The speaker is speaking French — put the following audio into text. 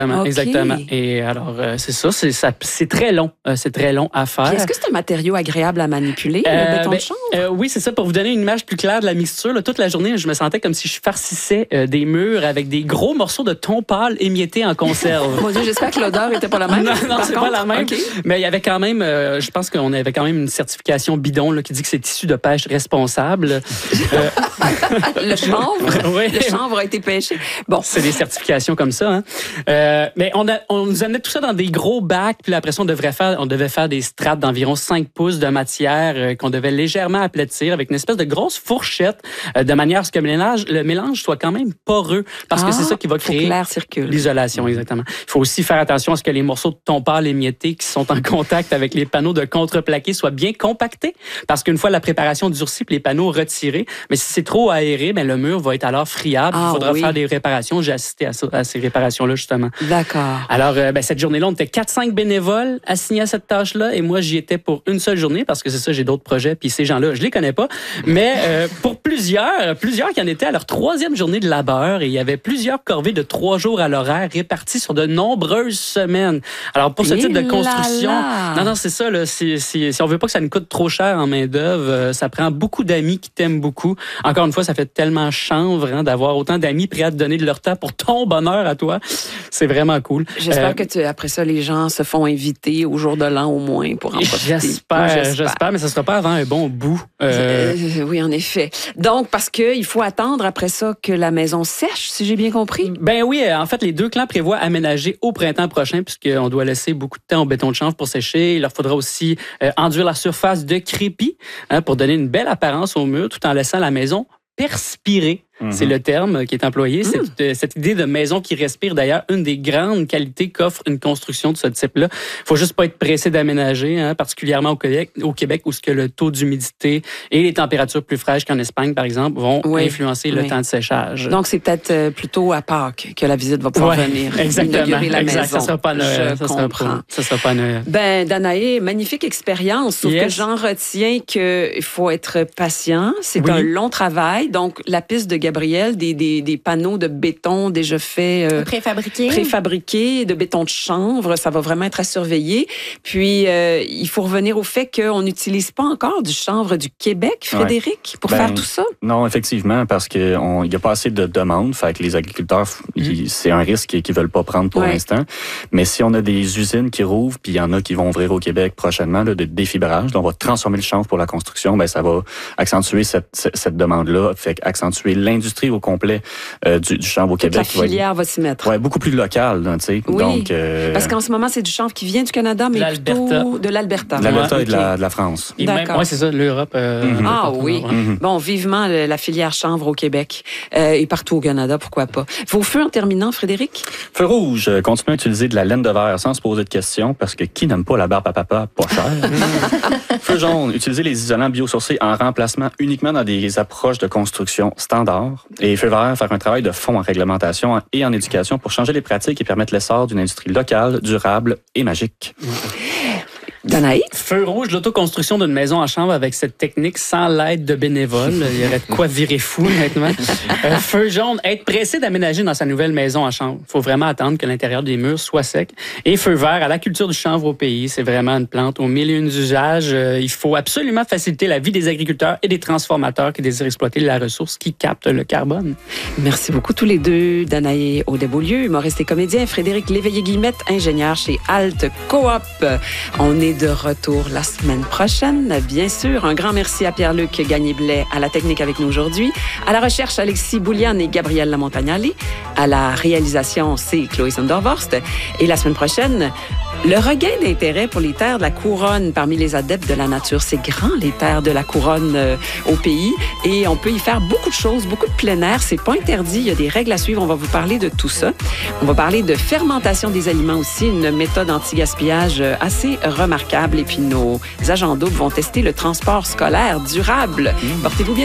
Okay. Exactement. Et alors, c'est ça, c'est très long. C'est très long à faire. Puis est-ce que c'est un matériau agréable à manipuler, le béton de chanvre? Oui, c'est ça. Pour vous donner une image plus claire de la mixture, là, toute la journée, je me sentais comme si je farcissais des murs avec des gros morceaux de thon pâle émiettés en conserve. Mon Dieu, j'espère que l'odeur n'était pas la même. Non, c'est pas la même. Okay. Mais il y avait quand même, je pense qu'on avait quand même une certification bidon là, qui dit que c'est issu de pêche responsable. Le chanvre? Oui. Le chanvre a été pêché. Bon. C'est des certifications comme ça. Hein. Mais on nous amenait tout ça dans des gros bacs, puis après ça, on devait faire des strates d'environ 5 pouces de matière qu'on devait légèrement aplatir avec une espèce de grosse fourchette de manière à ce que le mélange soit quand même poreux, parce que c'est ça qui va créer l'isolation, exactement. Il faut aussi faire attention à ce que les morceaux de thon pâle émiettés qui sont en contact avec les panneaux de contreplaqué soient bien compactés, parce qu'une fois la préparation durcie puis les panneaux retirés, mais si c'est trop aéré, le mur va être alors friable. Il faudra faire des réparations. J'ai assisté à ces réparations-là, justement. D'accord. Alors, cette journée-là, on était 4-5 bénévoles assignés à cette tâche-là, et moi, j'y étais pour une seule journée, parce que c'est ça, j'ai d'autres projets, puis ces gens-là, je les connais pas. Mais pour plusieurs qui en étaient à leur 3e journée de labeur, et il y avait plusieurs corvées de 3 jours à l'horaire réparties sur de nombreuses semaines. Alors, pour ce type de construction, non, c'est ça, là, si on veut pas que ça nous coûte trop cher en main-d'œuvre, ça prend beaucoup d'amis qui t'aiment beaucoup. Encore une fois, ça fait tellement chanvre d'avoir autant d'amis prêts à te donner de leur temps pour ton bonheur à toi. C'est vraiment cool. J'espère que après ça, les gens se font inviter au jour de l'an au moins pour en profiter. J'espère, mais ça ne sera pas avant un bon bout. Oui, en effet. Donc, parce qu'il faut attendre après ça que la maison sèche, si j'ai bien compris? Ben oui, en fait, les 2 clans prévoient aménager au printemps prochain, puisqu'on doit laisser beaucoup de temps au béton de chanvre pour sécher. Il leur faudra aussi enduire la surface de crépi pour donner une belle apparence au mur, tout en laissant la maison perspirer. C'est le terme qui est employé. Cette idée de maison qui respire, d'ailleurs, une des grandes qualités qu'offre une construction de ce type-là. Il faut juste pas être pressé d'aménager, particulièrement au Québec, où ce que le taux d'humidité et les températures plus fraîches qu'en Espagne, par exemple, vont influencer le temps de séchage. Donc, c'est peut-être plutôt à Pâques que la visite va pouvoir venir. Exactement. La maison. Ça sera pas à Noël. Je comprends. Ça sera pas à Noël. Danaé, magnifique expérience. Sauf que j'en retiens qu'il faut être patient. C'est un long travail. Donc, la piste de Gabriel, des panneaux de béton déjà faits, préfabriqués, de béton de chanvre, ça va vraiment être à surveiller. Puis, il faut revenir au fait qu'on n'utilise pas encore du chanvre du Québec, Frédéric, pour faire tout ça? Non, effectivement, parce qu'il n'y a pas assez de demandes. Fait que les agriculteurs, c'est un risque qu'ils ne veulent pas prendre pour l'instant. Mais si on a des usines qui rouvrent, puis il y en a qui vont ouvrir au Québec prochainement, là, de défibrage, donc on va transformer le chanvre pour la construction, ça va accentuer cette demande-là, fait accentuer l'industrie au complet du chanvre au Québec. La filière va s'y mettre. Oui, beaucoup plus local, tu sais. Oui, donc, parce qu'en ce moment, c'est du chanvre qui vient du Canada, mais plutôt de l'Alberta. De l'Alberta et de la France. D'accord. Oui, c'est ça, l'Europe. Oui. Bon, vivement la filière chanvre au Québec et partout au Canada, pourquoi pas. Vos feux en terminant, Frédéric? Feu rouge, continuez à utiliser de la laine de verre sans se poser de questions, parce que qui n'aime pas la barbe à papa pas cher? Feu jaune, utilisez les isolants biosourcés en remplacement uniquement dans des approches de construction standard. Et feu vert, faire un travail de fond en réglementation et en éducation pour changer les pratiques et permettre l'essor d'une industrie locale, durable et magique. Danaï? Feu rouge, l'autoconstruction d'une maison en chanvre avec cette technique sans l'aide de bénévoles. Il y aurait de quoi virer fou, honnêtement. Feu jaune, être pressé d'aménager dans sa nouvelle maison en chanvre. Il faut vraiment attendre que l'intérieur des murs soit sec. Et feu vert, à la culture du chanvre au pays. C'est vraiment une plante aux 1001 usages. Il faut absolument faciliter la vie des agriculteurs et des transformateurs qui désirent exploiter la ressource qui capte le carbone. Merci beaucoup tous les deux. Danaï Audet-Beaulieu, humoriste et comédien. Frédéric Léveillé-Guillemette, ingénieur chez Alt Coop. On est de retour la semaine prochaine, bien sûr. Un grand merci à Pierre-Luc Gagné-Blais à la technique avec nous aujourd'hui. À la recherche, Alexis Boulian et Gabrielle Lamontagnale. À la réalisation, c'est Chloé Sondervorst. Et la semaine prochaine, le regain d'intérêt pour les terres de la couronne parmi les adeptes de la nature. C'est grand, les terres de la couronne au pays. Et on peut y faire beaucoup de choses, beaucoup de plein air. C'est pas interdit. Il y a des règles à suivre. On va vous parler de tout ça. On va parler de fermentation des aliments aussi, une méthode anti-gaspillage assez remarquable. Et puis nos agents doubles vont tester le transport scolaire durable. Portez-vous bien.